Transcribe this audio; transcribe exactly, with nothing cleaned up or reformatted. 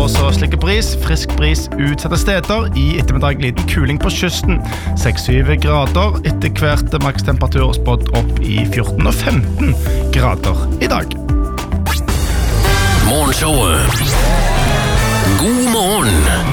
Også slikke bris, frisk bris utsatte steder. I ettermiddag liten kuling på kysten. seks til syv grader. Etter hvert makstemperatur spådd opp i fjorten og femten grader i dag. Morgenshowet. God morgen.